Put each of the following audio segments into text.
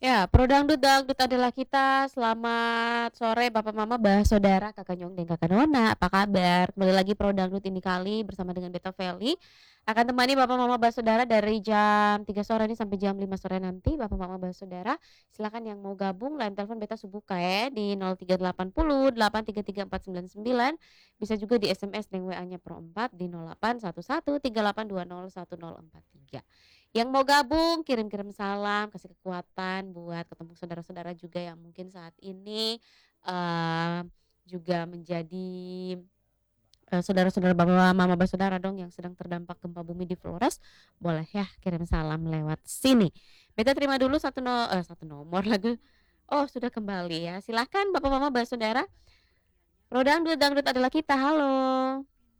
Ya, Pro Dangdut, Dangdut adalah kita. Selamat sore Bapak Mama, Saudara, Kakak Nyong dan Kakak Nona. Apa kabar? Kembali lagi Pro Dangdut ini kali bersama dengan Beta Feli. Akan temani Bapak Mama, Saudara dari jam 3 sore ini sampai jam 5 sore nanti. Bapak Mama, Saudara, silakan yang mau gabung line telepon Beta buka ya di 0380 833 499. Bisa juga di SMS dan WA-nya Pro 4 di 0811 3820 1043. Yang mau gabung, kirim-kirim salam, kasih kekuatan buat ketemu saudara-saudara juga yang mungkin saat ini, eee, juga menjadi, saudara-saudara mama bersaudara dong yang sedang terdampak gempa bumi di Flores, boleh ya kirim salam lewat sini. Beta terima dulu satu nomor lagi. Oh sudah kembali ya, silahkan Bapak Mama bersaudara. Pro Dangdut, Dangdut adalah kita, halo.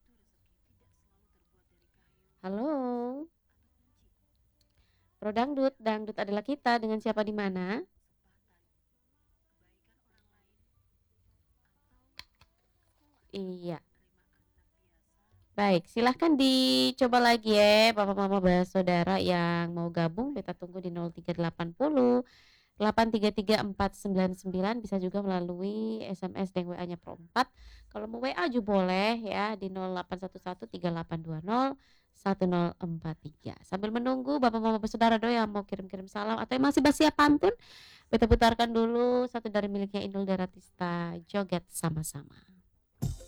Halo. Pro Dangdut, Dangdut adalah kita, dengan siapa di mana? Iya. Baik, silahkan dicoba lagi ya Bapak Mama bersaudara yang mau gabung, Beta tunggu di 0380 833 499, bisa juga melalui SMS dan WA-nya Pro 4. Kalau mau WA juga boleh ya di 0811 3820 1043. Sambil menunggu Bapak Mama bersaudara do yang mau kirim-kirim salam atau yang masih bersiap pantun, Beta putarkan dulu satu dari miliknya Inul Daratista, Joget Sama-sama.